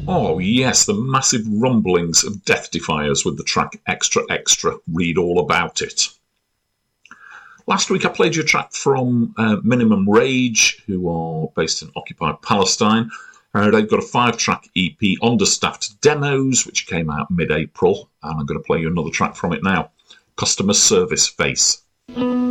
Oh, yes, the massive rumblings of Death Defiers with the track Extra Extra. Read all about it. Last week I played you a track from Minimum Rage, who are based in occupied Palestine. They've got a 5-track EP, Understaffed Demos, which came out mid-April, and I'm going to play you another track from it now, Customer Service Face.